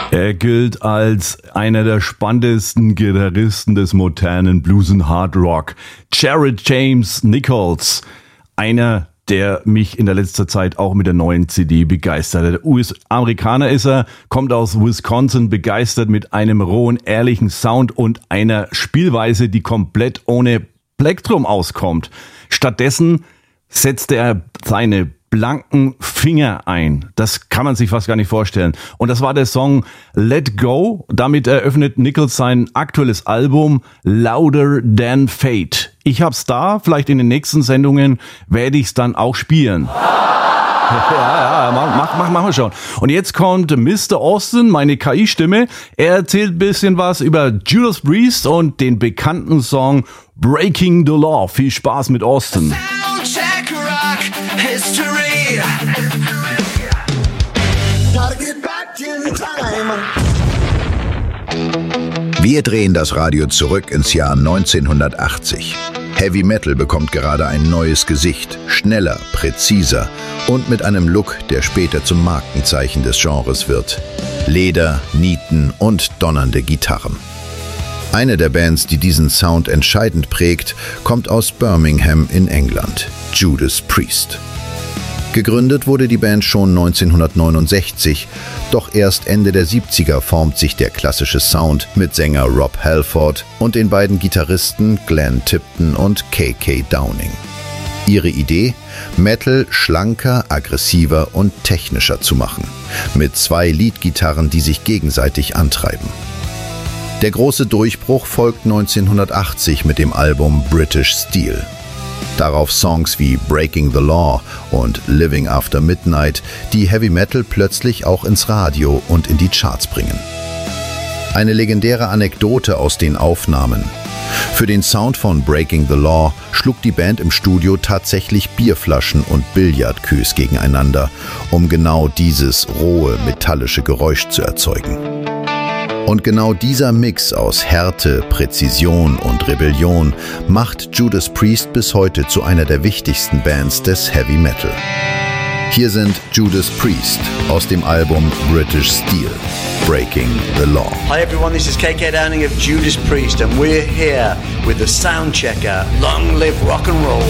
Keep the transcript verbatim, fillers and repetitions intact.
Er gilt als einer der spannendsten Gitarristen des modernen Blues und Hard Rock. Jared James Nichols, einer, der mich in der letzten Zeit auch mit der neuen C D begeistert hat. U S-Amerikaner ist er, kommt aus Wisconsin, begeistert mit einem rohen, ehrlichen Sound und einer Spielweise, die komplett ohne Plektrum auskommt. Stattdessen setzt er seine blanken Finger ein. Das kann man sich fast gar nicht vorstellen. Und das war der Song Let Go. Damit eröffnet Nichols sein aktuelles Album Louder Than Fate. Ich hab's da, vielleicht in den nächsten Sendungen werde ich's dann auch spielen. Ja, ja, mach, mach, mach mal schon. Und jetzt kommt Mister Austin, meine K I-Stimme. Er erzählt ein bisschen was über Judas Priest und den bekannten Song Breaking the Law. Viel Spaß mit Austin. Wir drehen das Radio zurück ins Jahr neunzehnhundertachtzig. Heavy Metal bekommt gerade ein neues Gesicht, schneller, präziser und mit einem Look, der später zum Markenzeichen des Genres wird. Leder, Nieten und donnernde Gitarren. Eine der Bands, die diesen Sound entscheidend prägt, kommt aus Birmingham in England, Judas Priest. Gegründet wurde die Band schon neunzehnhundertneunundsechzig, doch erst Ende der siebziger formt sich der klassische Sound mit Sänger Rob Halford und den beiden Gitarristen Glenn Tipton und K K Downing. Ihre Idee? Metal schlanker, aggressiver und technischer zu machen, mit zwei Leadgitarren, die sich gegenseitig antreiben. Der große Durchbruch folgt neunzehnhundertachtzig mit dem Album British Steel. Darauf Songs wie Breaking the Law und Living After Midnight, die Heavy Metal plötzlich auch ins Radio und in die Charts bringen. Eine legendäre Anekdote aus den Aufnahmen. Für den Sound von Breaking the Law schlug die Band im Studio tatsächlich Bierflaschen und Billardqueues gegeneinander, um genau dieses rohe, metallische Geräusch zu erzeugen. Und genau dieser Mix aus Härte, Präzision und Rebellion macht Judas Priest bis heute zu einer der wichtigsten Bands des Heavy Metal. Hier sind Judas Priest aus dem Album British Steel, Breaking the Law. Hi everyone, this is K K Downing of Judas Priest and we're here with the Soundchecker. Long live rock and roll.